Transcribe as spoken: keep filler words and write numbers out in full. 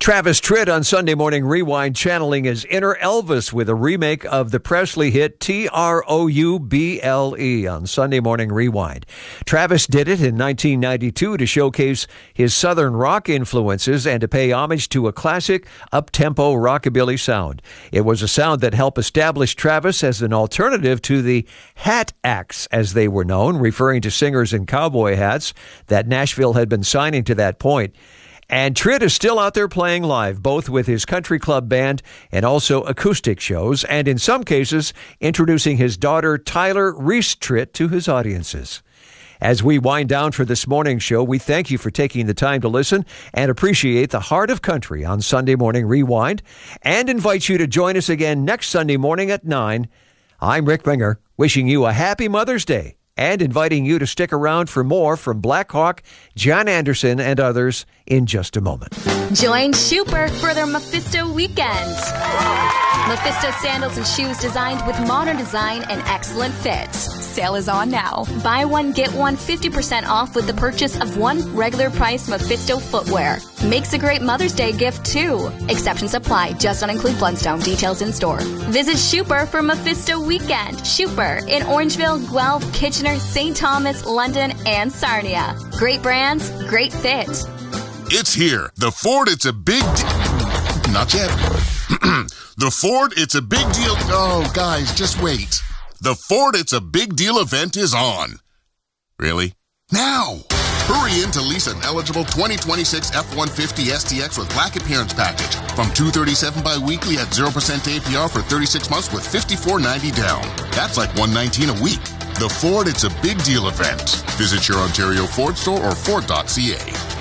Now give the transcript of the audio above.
Travis Tritt on Sunday Morning Rewind channeling his inner Elvis with a remake of the Presley hit T R O U B L E on Sunday Morning Rewind. Travis did it in nineteen ninety-two to showcase his Southern rock influences and to pay homage to a classic up-tempo rockabilly sound. It was a sound that helped establish Travis as an alternative to the hat acts, as they were known, referring to singers in cowboy hats that Nashville had been signing to that point. And Tritt is still out there playing live, both with his country club band and also acoustic shows, and in some cases, introducing his daughter, Tyler Reese Tritt, to his audiences. As we wind down for this morning's show, we thank you for taking the time to listen and appreciate the heart of country on Sunday Morning Rewind, and invite you to join us again next Sunday morning at nine. I'm Rick Binger, wishing you a happy Mother's Day, and inviting you to stick around for more from Black Hawk, John Anderson, and others in just a moment. Join Schuper for their Mephisto weekend. Mephisto sandals and shoes designed with modern design and excellent fit. Sale is on now. Buy one, get one fifty percent off with the purchase of one regular price Mephisto footwear. Makes a great Mother's Day gift, too. Exceptions apply. Just don't include Blundstone. Details in store. Visit Schuper for Mephisto weekend. Schuper in Orangeville, Guelph, Kitchener, Saint Thomas, London, and Sarnia. Great brands, great fit. It's here. The Ford It's a Big Deal. Not yet. The Ford It's a Big Deal. Oh, guys, just wait. The Ford It's a Big Deal event is on. Really? Now! Hurry in to lease an eligible twenty twenty-six F one fifty S T X with Black Appearance Package from two hundred thirty-seven dollars bi-weekly at zero percent A P R for thirty-six months with fifty-four ninety down. That's like one hundred nineteen dollars a week. The Ford It's a Big Deal event. Visit your Ontario Ford store or Ford dot C A.